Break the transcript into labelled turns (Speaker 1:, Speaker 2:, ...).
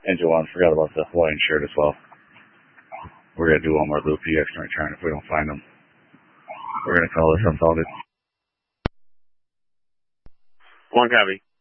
Speaker 1: Engine 1, forgot about the Hawaiian shirt as well. We're going to do one more loop EX and return if we don't find them. We're going to call this unfounded.
Speaker 2: One copy.